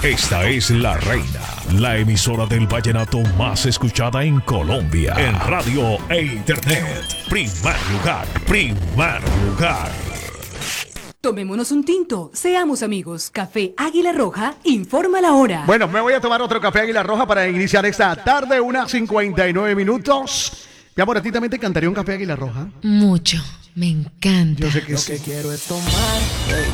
Esta es La Reina, la emisora del vallenato más escuchada en Colombia. En radio e internet. Primer lugar, primer lugar. Tomémonos un tinto, seamos amigos. Café Águila Roja, informa la hora. Bueno, me voy a tomar otro café Águila Roja para iniciar esta tarde, unas 59 minutos. Mi amor, ¿a ti también te encantaría un café Águila Roja? Mucho, me encanta. Yo sé que Lo sí. que quiero es tomar,